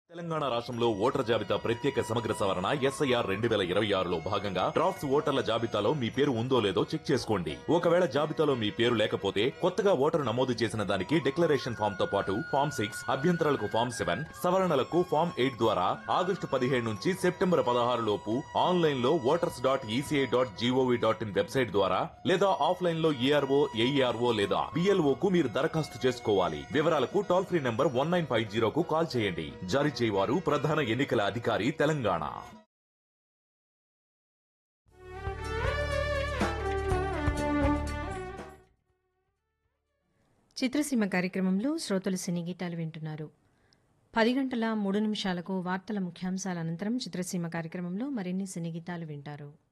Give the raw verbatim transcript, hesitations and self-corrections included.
తెలంగాణ రాష్ట్రంలో ఓటర్ల జాబితా ప్రత్యేక సమగ్ర సవరణ ఎస్ఐఆర్ రెండు వేల ఇరవై ఆరులో భాగంగా డ్రాఫ్ట్స్ ఓటర్ల జాబితాలో మీ పేరు ఉందో లేదో చెక్ చేసుకోండి. ఒకవేళ జాబితాలో మీ పేరు లేకపోతే కొత్తగా ఓటరు నమోదు చేసిన దానికి డిక్లరేషన్ ఫామ్ తో పాటు ఫామ్ సిక్స్ అభ్యంతరాలకు ఫామ్ సెవెన్ సవరణలకు ఫామ్ ఎయిట్ ద్వారా ఆగస్టు పదిహేడు నుంచి సెప్టెంబర్ పదహారు లోపు ఆన్లైన్ లో voters dot ECI dot GOV dot in website ద్వారా లేదా ఆఫ్లైన్ లో ఈఆర్ఓ ఏఈఆర్ఓ లేదా బిఎల్ఓ కు మీరు దరఖాస్తు చేసుకోవాలి. వివరాలకు toll free number one nine five జీరోకు call చేయండి. జారీ చేయవారు ప్రధాన ఎన్నికల అధికారి తెలంగాణ. చిత్రసీమ కార్యక్రమంలో శ్రోతలు సినీ గీతాలు వింటున్నారు. పది గంటల మూడు నిమిషాలకు వార్తల ముఖ్యాంశాల అనంతరం చిత్రసీమ కార్యక్రమంలో మరిన్ని సినీ గీతాలు వింటారు.